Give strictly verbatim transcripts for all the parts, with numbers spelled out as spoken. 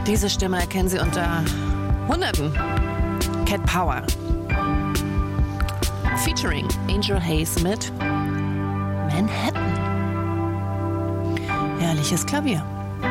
Diese Stimme erkennen Sie unter Hunderten. Cat Power. Featuring Angel Hayes mit Manhattan. Herrliches Klavier.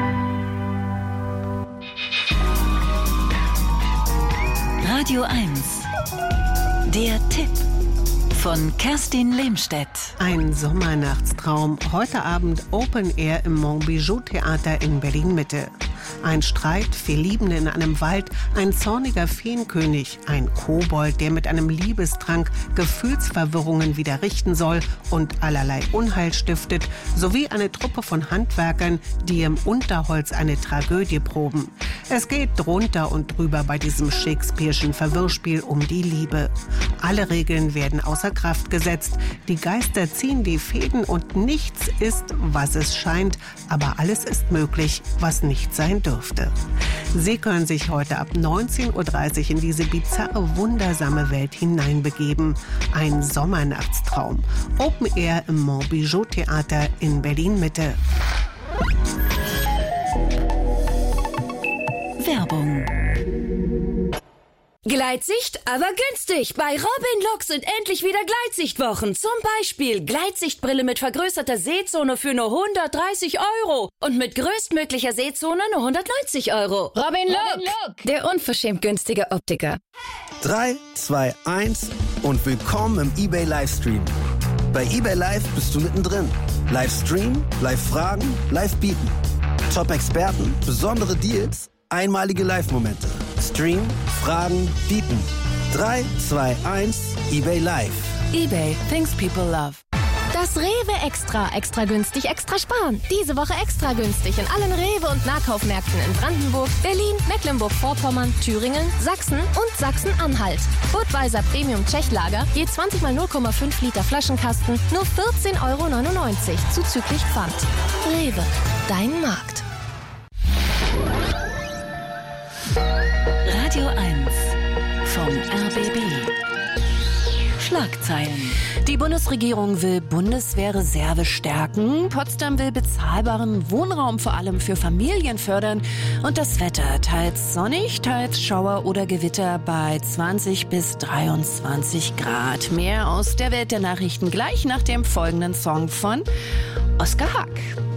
Radio eins. Der Tipp von Kerstin Lehmstedt. Ein Sommernachtstraum. Heute Abend Open Air im Montbijou Theater in Berlin-Mitte. Ein Streit, vier Liebende in einem Wald, ein zorniger Feenkönig, ein Kobold, der mit einem Liebestrank Gefühlsverwirrungen wieder richten soll und allerlei Unheil stiftet, sowie eine Truppe von Handwerkern, die im Unterholz eine Tragödie proben. Es geht drunter und drüber bei diesem Shakespeare'schen Verwirrspiel um die Liebe. Alle Regeln werden außer Kraft gesetzt, die Geister ziehen die Fäden und nichts ist, was es scheint, aber alles ist möglich, was nicht sein dürfte. Sie können sich heute ab neunzehn Uhr dreißig in diese bizarre, wundersame Welt hineinbegeben. Ein Sommernachtstraum. Open Air im Montbijou Theater in Berlin-Mitte. Werbung. Gleitsicht, aber günstig. Bei Robin Look sind endlich wieder Gleitsichtwochen. Zum Beispiel Gleitsichtbrille mit vergrößerter Sehzone für nur hundertdreißig Euro. Und mit größtmöglicher Sehzone nur hundertneunzig Euro. Robin Look, Robin Look. Der unverschämt günstige Optiker. drei, zwei, eins und willkommen im eBay Livestream. Bei eBay Live bist du mittendrin. Livestream, Live-Fragen, Live-Bieten. Top-Experten, besondere Deals, einmalige Live-Momente. Stream, Fragen, bieten. drei, zwei, eins, eBay Live. eBay, things people love. Das Rewe Extra. Extra günstig, extra sparen. Diese Woche extra günstig in allen Rewe- und Nahkaufmärkten in Brandenburg, Berlin, Mecklenburg-Vorpommern, Thüringen, Sachsen und Sachsen-Anhalt. Budweiser Premium Tschechlager, je zwanzig mal null Komma fünf Liter Flaschenkasten, nur vierzehn Euro neunundneunzig, zuzüglich Pfand. Rewe, dein Markt. Radio eins vom R B B. Schlagzeilen. Die Bundesregierung will Bundeswehrreserve stärken. Potsdam will bezahlbaren Wohnraum vor allem für Familien fördern. Und das Wetter teils sonnig, teils Schauer oder Gewitter bei zwanzig bis dreiundzwanzig Grad. Mehr aus der Welt der Nachrichten gleich nach dem folgenden Song von Oskar Hack.